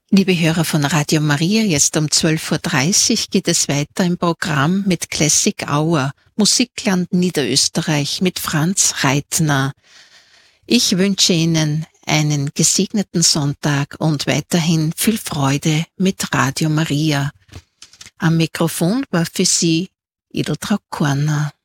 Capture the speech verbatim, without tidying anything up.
Liebe Hörer von Radio Maria, jetzt um zwölf Uhr dreißig geht es weiter im Programm mit Classic Hour, Musikland Niederösterreich mit Franz Reitner. Ich wünsche Ihnen einen gesegneten Sonntag und weiterhin viel Freude mit Radio Maria. Am Mikrofon war für Sie Edeltraud Korner.